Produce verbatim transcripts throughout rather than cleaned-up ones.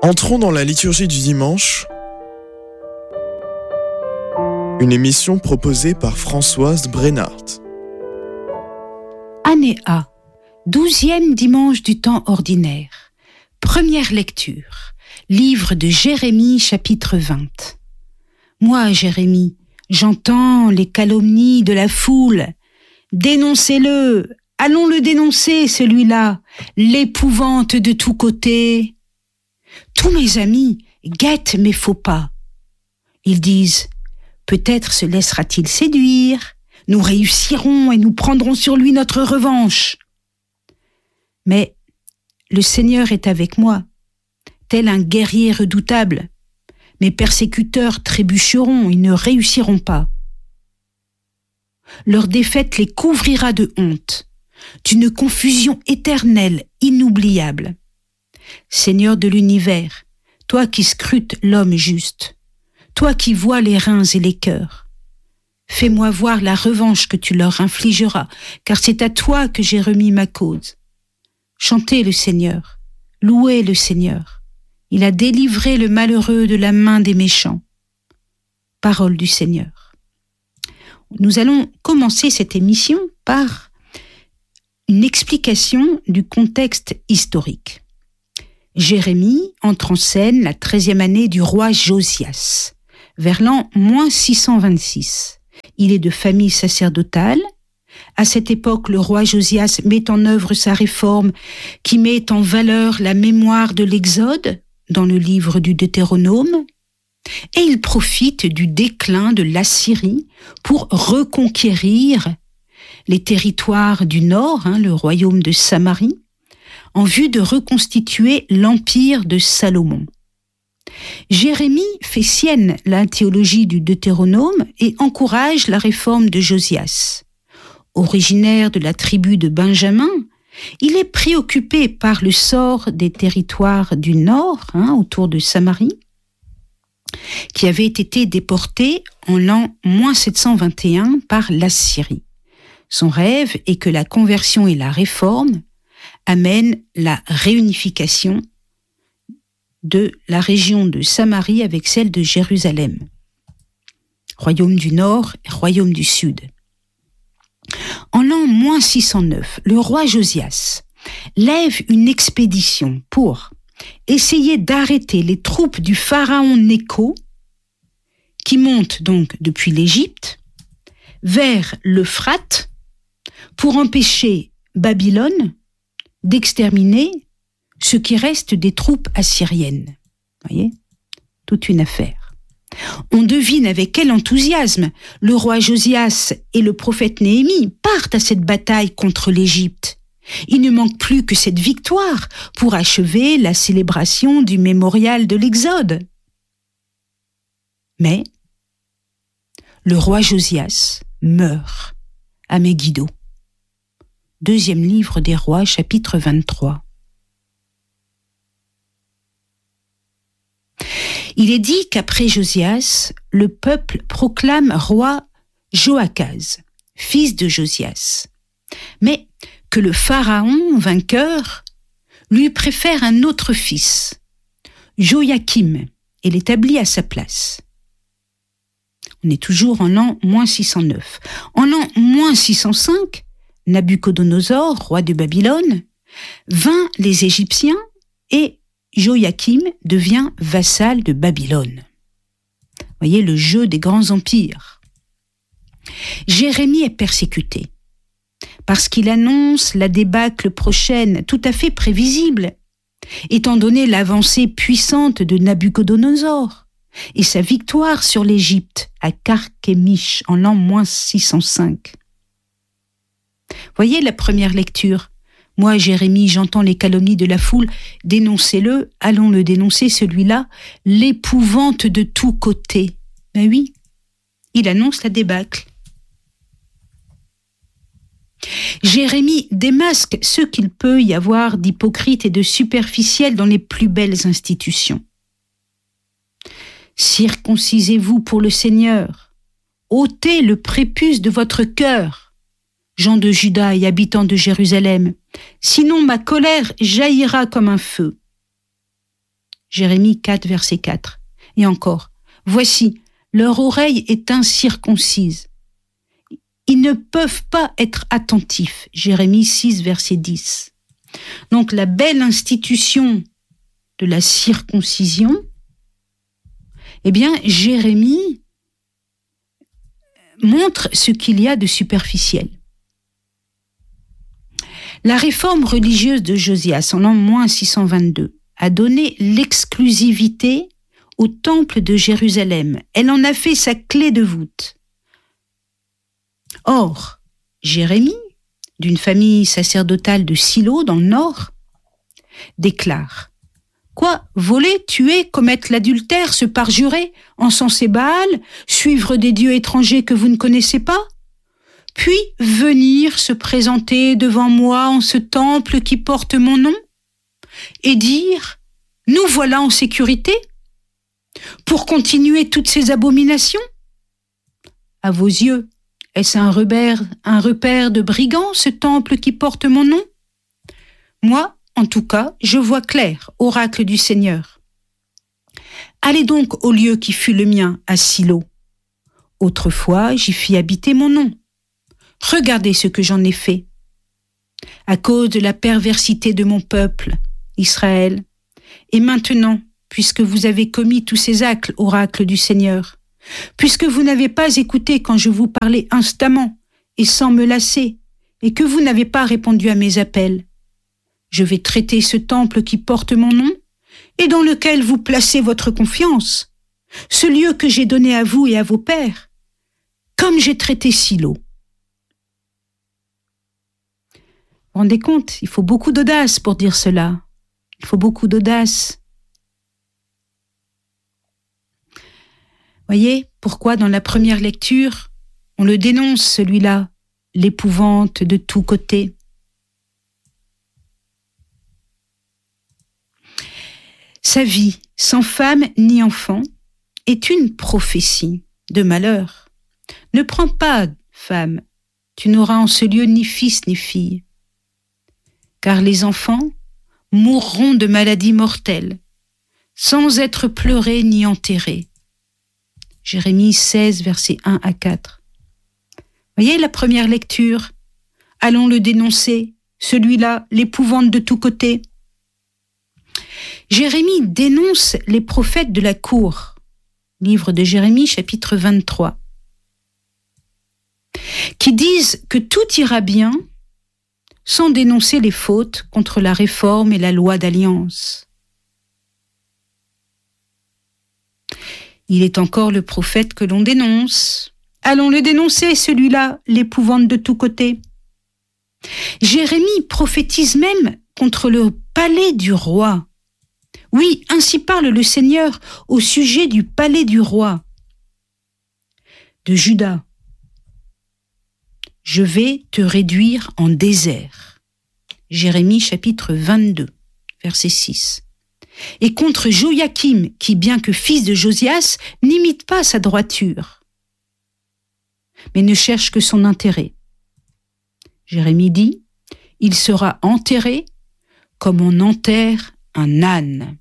Entrons dans la liturgie du dimanche, une émission proposée par Françoise Brennart. Année A, douzième dimanche du temps ordinaire. Première lecture, livre de Jérémie, chapitre vingt. Moi, Jérémie, j'entends les calomnies de la foule. Dénoncez-le, allons le dénoncer, celui-là, l'épouvante de tous côtés. Tous mes amis guettent mes faux pas. Ils disent, peut-être se laissera-t-il séduire, nous réussirons et nous prendrons sur lui notre revanche. Mais le Seigneur est avec moi, tel un guerrier redoutable. Mes persécuteurs trébucheront, ils ne réussiront pas. Leur défaite les couvrira de honte, d'une confusion éternelle, inoubliable. Seigneur de l'univers, toi qui scrutes l'homme juste, toi qui vois les reins et les cœurs, fais-moi voir la revanche que tu leur infligeras, car c'est à toi que j'ai remis ma cause. Chantez le Seigneur, louez le Seigneur. Il a délivré le malheureux de la main des méchants. Parole du Seigneur. Nous allons commencer cette émission par une explication du contexte historique. Jérémie entre en scène la treizième année du roi Josias, vers l'an moins six cent vingt-six. Il est de famille sacerdotale. À cette époque, le roi Josias met en œuvre sa réforme qui met en valeur la mémoire de l'Exode dans le livre du Deutéronome, et il profite du déclin de l'Assyrie pour reconquérir les territoires du nord, hein, le royaume de Samarie, en vue de reconstituer l'empire de Salomon. Jérémie fait sienne la théologie du Deutéronome et encourage la réforme de Josias. Originaire de la tribu de Benjamin, il est préoccupé par le sort des territoires du nord, hein, autour de Samarie, qui avaient été déportés en l'an moins sept cent vingt et un par l'Assyrie. Son rêve est que la conversion et la réforme amènent la réunification de la région de Samarie avec celle de Jérusalem. Royaume du Nord et Royaume du Sud. En l'an moins six cent neuf, le roi Josias lève une expédition pour essayer d'arrêter les troupes du pharaon Nécho, qui montent donc depuis l'Égypte vers l'Euphrate pour empêcher Babylone d'exterminer ce qui reste des troupes assyriennes. Voyez, toute une affaire. On devine avec quel enthousiasme le roi Josias et le prophète Néhémie partent à cette bataille contre l'Égypte. Il ne manque plus que cette victoire pour achever la célébration du mémorial de l'Exode. Mais le roi Josias meurt à Megiddo. Deuxième livre des rois, chapitre vingt-trois. Il est dit qu'après Josias, le peuple proclame roi Joachaz, fils de Josias, mais que le pharaon vainqueur lui préfère un autre fils, Joachim, et l'établit à sa place. On est toujours en l'an moins six cent neuf. En l'an moins six cent cinq, Nabuchodonosor, roi de Babylone, vainc les Égyptiens et Joachim devient vassal de Babylone. Voyez le jeu des grands empires. Jérémie est persécuté parce qu'il annonce la débâcle prochaine, tout à fait prévisible, étant donné l'avancée puissante de Nabuchodonosor et sa victoire sur l'Égypte à Carchemish en l'an moins six cent cinq. Voyez la première lecture. Moi, Jérémie, j'entends les calomnies de la foule. Dénoncez-le, allons le dénoncer, celui-là, l'épouvante de tous côtés. Ben oui, il annonce la débâcle. Jérémie démasque ce qu'il peut y avoir d'hypocrite et de superficiel dans les plus belles institutions. Circoncisez-vous pour le Seigneur, ôtez le prépuce de votre cœur, gens de Juda et habitants de Jérusalem, sinon ma colère jaillira comme un feu. Jérémie quatre, verset quatre. Et encore, voici, leur oreille est incirconcise. Ils ne peuvent pas être attentifs. Jérémie six, verset dix. Donc la belle institution de la circoncision, eh bien, Jérémie montre ce qu'il y a de superficiel. La réforme religieuse de Josias, en l'an moins six cent vingt-deux, a donné l'exclusivité au temple de Jérusalem. Elle en a fait sa clé de voûte. Or, Jérémie, d'une famille sacerdotale de Silo dans le nord, déclare: Quoi, voler, tuer, commettre l'adultère, se parjurer, encenser Baal, suivre des dieux étrangers que vous ne connaissez pas, puis venir se présenter devant moi en ce temple qui porte mon nom, et dire « Nous voilà en sécurité » pour continuer toutes ces abominations? À vos yeux, est-ce un repère, un repère de brigands, ce temple qui porte mon nom? Moi, en tout cas, je vois clair, oracle du Seigneur. Allez donc au lieu qui fut le mien, à Silo. Autrefois, j'y fis habiter mon nom. Regardez ce que j'en ai fait. À cause de la perversité de mon peuple, Israël, et maintenant, puisque vous avez commis tous ces actes, oracle du Seigneur, puisque vous n'avez pas écouté quand je vous parlais instamment et sans me lasser, et que vous n'avez pas répondu à mes appels, je vais traiter ce temple qui porte mon nom et dans lequel vous placez votre confiance, ce lieu que j'ai donné à vous et à vos pères, comme j'ai traité Silo. Vous vous rendez compte, il faut beaucoup d'audace pour dire cela. Il faut beaucoup d'audace. Voyez pourquoi dans la première lecture, on le dénonce celui-là, l'épouvante de tous côtés. Sa vie, sans femme ni enfant, est une prophétie de malheur. Ne prends pas, femme, tu n'auras en ce lieu ni fils ni fille. Car les enfants mourront de maladies mortelles, sans être pleurés ni enterrés. Jérémie seize, versets un à quatre. Voyez la première lecture. Allons le dénoncer, celui-là, l'épouvante de tous côtés. Jérémie dénonce les prophètes de la cour. Livre de Jérémie, chapitre vingt-trois. Qui disent que tout ira bien sans dénoncer les fautes contre la réforme et la loi d'alliance. Il est encore le prophète que l'on dénonce. Allons le dénoncer, celui-là, l'épouvante de tous côtés. Jérémie prophétise même contre le palais du roi. Oui, ainsi parle le Seigneur au sujet du palais du roi de Juda. Je vais te réduire en désert. Jérémie chapitre vingt-deux, verset six. Et contre Joachim, qui, bien que fils de Josias, n'imite pas sa droiture, mais ne cherche que son intérêt. Jérémie dit, il sera enterré comme on enterre un âne.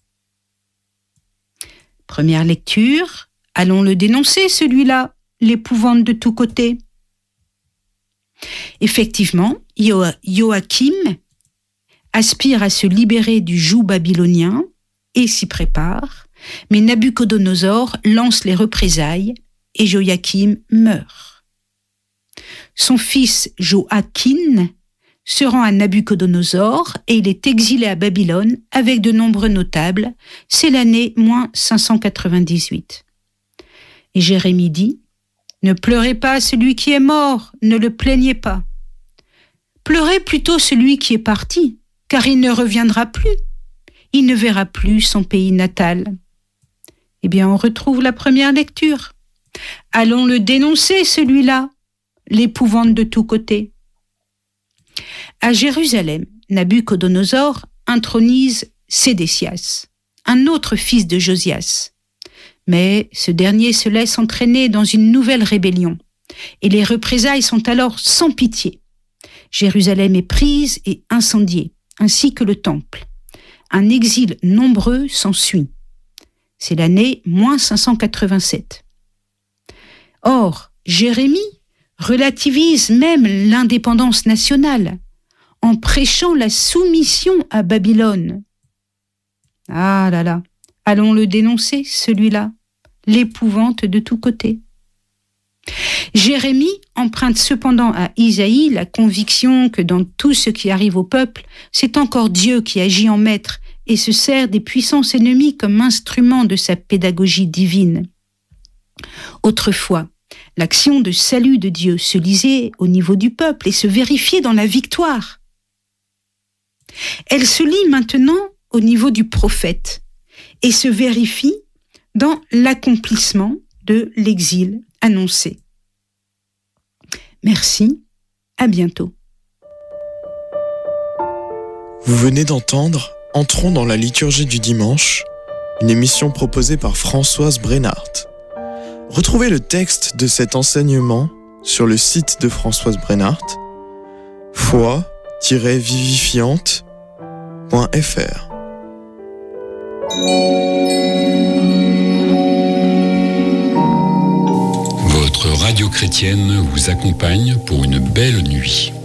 Première lecture, allons le dénoncer, celui-là, l'épouvante de tous côtés. Effectivement, Yo- Joachim aspire à se libérer du joug babylonien et s'y prépare, mais Nabuchodonosor lance les représailles et Joachim meurt. Son fils Joachim se rend à Nabuchodonosor et il est exilé à Babylone avec de nombreux notables. C'est l'année moins cinq cent quatre-vingt-dix-huit. Et Jérémie dit, « Ne pleurez pas celui qui est mort, ne le plaignez pas. Pleurez plutôt celui qui est parti, car il ne reviendra plus. Il ne verra plus son pays natal. » Eh bien, on retrouve la première lecture. Allons le dénoncer, celui-là, l'épouvante de tous côtés. À Jérusalem, Nabuchodonosor intronise Sédécias, un autre fils de Josias. Mais ce dernier se laisse entraîner dans une nouvelle rébellion, et les représailles sont alors sans pitié. Jérusalem est prise et incendiée, ainsi que le temple. un exil nombreux s'ensuit. C'est l'année moins cinq cent quatre-vingt-sept. Or, Jérémie relativise même l'indépendance nationale en prêchant la soumission à Babylone. Ah là là, allons le dénoncer, celui-là, l'épouvante de tous côtés. Jérémie emprunte cependant à Isaïe la conviction que dans tout ce qui arrive au peuple, c'est encore Dieu qui agit en maître et se sert des puissances ennemies comme instrument de sa pédagogie divine. Autrefois, l'action de salut de Dieu se lisait au niveau du peuple et se vérifiait dans la victoire. Elle se lit maintenant au niveau du prophète et se vérifie dans l'accomplissement de l'exil annoncé. Merci, à bientôt. Vous venez d'entendre Entrons dans la liturgie du dimanche, une émission proposée par Françoise Brennart. Retrouvez le texte de cet enseignement sur le site de Françoise Brennart, foi tiret vivifiante point f r. Votre radio chrétienne vous accompagne pour une belle nuit.